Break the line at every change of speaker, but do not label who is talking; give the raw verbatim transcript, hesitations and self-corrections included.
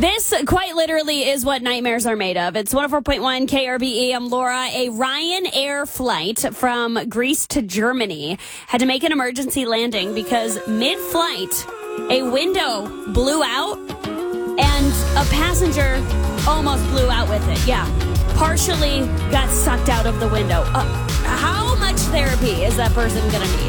This quite literally is what nightmares are made of. It's one oh four point one K R B E. I'm Laura. A Ryanair flight from Greece to Germany had to make an emergency landing because mid-flight, a window blew out and a passenger almost blew out with it. Yeah, partially got sucked out of the window. Uh, how much therapy is that person going to need?